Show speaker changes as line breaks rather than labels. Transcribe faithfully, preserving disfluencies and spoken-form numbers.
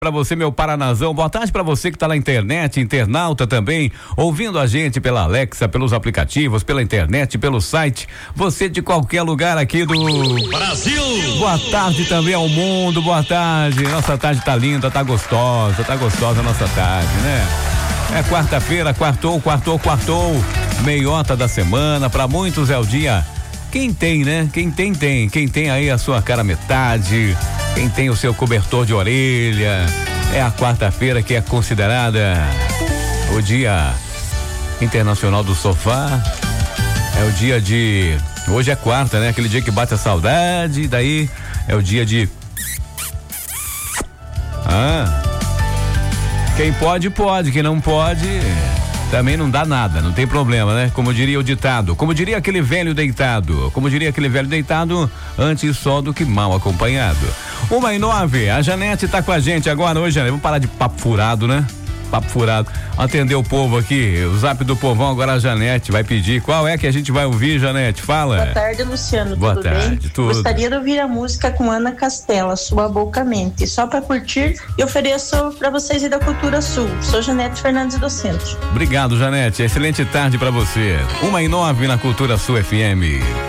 Para você, meu Paranazão, boa tarde para você que tá na internet, internauta também, ouvindo a gente pela Alexa, pelos aplicativos, pela internet, pelo site, você de qualquer lugar aqui do Brasil. Boa tarde também ao mundo, boa tarde, nossa tarde tá linda, tá gostosa, tá gostosa a nossa tarde, né? É quarta-feira, quartou, quartou, quartou, meiota da semana, para muitos é o dia, quem tem, né? Quem tem, tem, quem tem aí a sua cara metade, quem tem o seu cobertor de orelha, é a quarta-feira que é considerada o Dia Internacional do Sofá, é o dia de, hoje é quarta, né? Aquele dia que bate a saudade, daí é o dia de, ah, quem pode, pode, quem não pode, também não dá nada, não tem problema, né? Como diria o ditado, como diria aquele velho deitado, como diria aquele velho deitado, antes só do que mal acompanhado. Uma e nove, a Janete tá com a gente agora hoje, Janete, vamos parar de papo furado, né? Papo furado, atender o povo aqui, o zap do povão, agora a Janete vai pedir, qual é que a gente vai ouvir, Janete? Fala.
Boa tarde, Luciano,
Boa
tudo
tarde,
bem?
Tudo.
Gostaria de ouvir a música com Ana Castela, Sua Boca Mente, só para curtir e ofereço para vocês aí da Cultura Sul. Sou Janete Fernandes do Centro.
Obrigado, Janete, excelente tarde para você. Uma e nove na Cultura Sul F M.